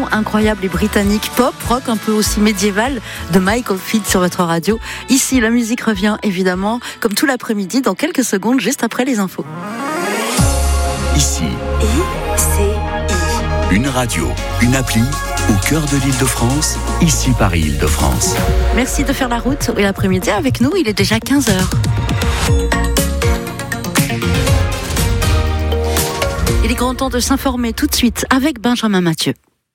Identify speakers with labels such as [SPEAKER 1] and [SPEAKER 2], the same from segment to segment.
[SPEAKER 1] incroyable et britannique, pop, rock, un peu aussi médiéval de Michael Field sur votre radio. Ici, la musique revient évidemment, comme tout l'après-midi, dans quelques secondes, juste après les infos.
[SPEAKER 2] Ici, une radio, une appli au cœur de l'Île-de-France, ici Paris-Île-de-France.
[SPEAKER 1] Merci de faire la route et l'après-midi avec nous, il est déjà 15h. Il est grand temps de s'informer tout de suite avec Benjamin Mathieu.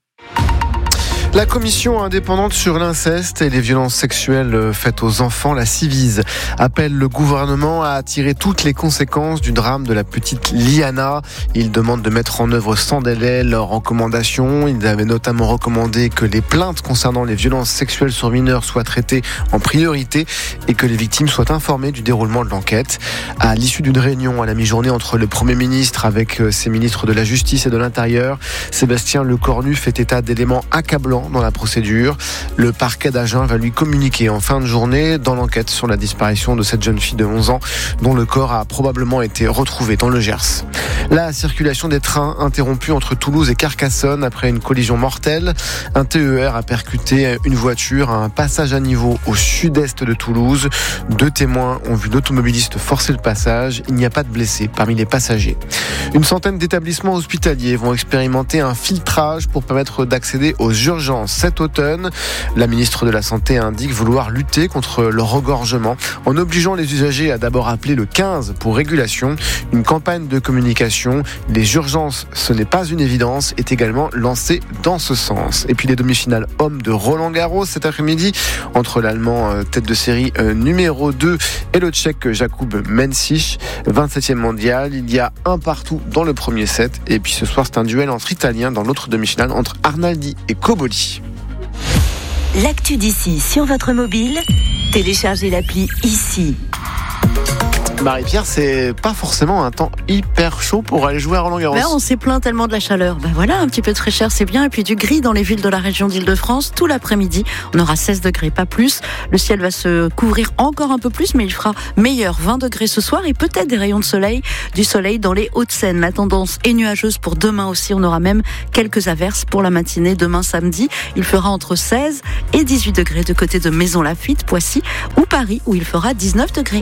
[SPEAKER 3] La commission indépendante sur l'inceste et les violences sexuelles faites aux enfants, la Civise, appelle le gouvernement à tirer toutes les conséquences du drame de la petite Liana. Il demande de mettre en œuvre sans délai leurs recommandations. Il avait notamment recommandé que les plaintes concernant les violences sexuelles sur mineurs soient traitées en priorité et que les victimes soient informées du déroulement de l'enquête. À l'issue d'une réunion à la mi-journée entre le Premier ministre avec ses ministres de la Justice et de l'Intérieur, Sébastien Lecornu fait état d'éléments accablants dans la procédure. Le parquet d'Agen va lui communiquer en fin de journée dans l'enquête sur la disparition de cette jeune fille de 11 ans dont le corps a probablement été retrouvé dans le Gers. La circulation des trains interrompue entre Toulouse et Carcassonne après une collision mortelle. Un TER a percuté une voiture à un passage à niveau au sud-est de Toulouse. 2 témoins ont vu l'automobiliste forcer le passage. Il n'y a pas de blessés parmi les passagers. Une centaine d'établissements hospitaliers vont expérimenter un filtrage pour permettre d'accéder aux urgences cet automne. La ministre de la Santé indique vouloir lutter contre le regorgement en obligeant les usagers à d'abord appeler le 15 pour régulation. Une campagne de communication, les urgences, ce n'est pas une évidence, est également lancée dans ce sens. Et puis les demi-finales hommes de Roland-Garros cet après-midi entre l'Allemand tête de série numéro 2 et le Tchèque Jakub Mensich, 27e mondial. Il y a un partout dans le premier set et puis ce soir c'est un duel entre Italiens dans l'autre demi-finale entre Arnaldi et Cobolli.
[SPEAKER 4] L'actu d'ici sur votre mobile, téléchargez l'appli Ici.
[SPEAKER 3] Marie-Pierre, c'est pas forcément un temps hyper chaud pour aller jouer à Roland-Garros.
[SPEAKER 1] On s'est plaint tellement de la chaleur. Voilà, un petit peu de fraîcheur, c'est bien. Et puis du gris dans les villes de la région d'Île-de-France. Tout l'après-midi, on aura 16 degrés, pas plus. Le ciel va se couvrir encore un peu plus, mais il fera meilleur. 20 degrés ce soir et peut-être des rayons de soleil, du soleil dans les Hauts-de-Seine. La tendance est nuageuse pour demain aussi. On aura même quelques averses pour la matinée. Demain samedi, il fera entre 16 et 18 degrés de côté de Maisons-Laffitte, Poissy ou Paris, où il fera 19 degrés.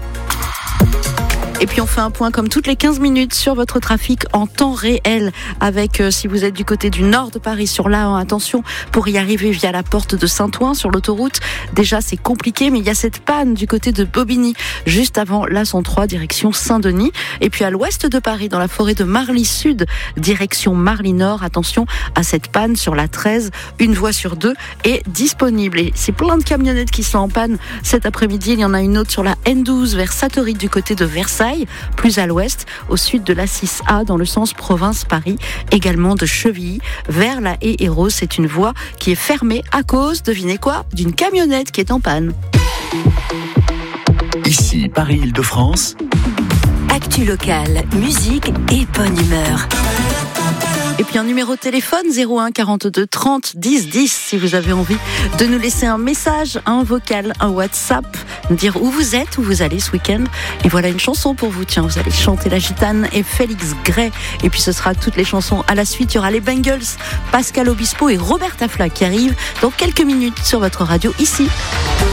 [SPEAKER 1] Et puis on fait un point comme toutes les 15 minutes sur votre trafic en temps réel avec, si vous êtes du côté du nord de Paris, sur l'A1, attention, pour y arriver via la porte de Saint-Ouen sur l'autoroute. Déjà c'est compliqué, mais il y a cette panne du côté de Bobigny, juste avant l'A103, direction Saint-Denis. Et puis à l'ouest de Paris, dans la forêt de Marly Sud, direction Marly Nord, attention à cette panne sur la 13, une voie sur 2 est disponible. Et c'est plein de camionnettes qui sont en panne cet après-midi. Il y en a une autre sur la N12 vers Satory du côté de Versailles, plus à l'ouest, au sud de la 6A dans le sens province-Paris, également de Chevilly vers la Haye-Hérault. C'est une voie qui est fermée à cause, devinez quoi, d'une camionnette qui est en panne.
[SPEAKER 2] Ici, Paris-Île-de-France.
[SPEAKER 4] Actu locale, musique et bonne humeur.
[SPEAKER 1] Et puis un numéro de téléphone 01 42 30 10 10 si vous avez envie de nous laisser un message, un vocal, un WhatsApp, nous dire où vous êtes, où vous allez ce week-end. Et voilà une chanson pour vous. Tiens, vous allez chanter La Gitane et Félix Gray. Et puis ce sera toutes les chansons à la suite. Il y aura les Bengals, Pascal Obispo et Roberta Flack qui arrivent dans quelques minutes sur votre radio Ici.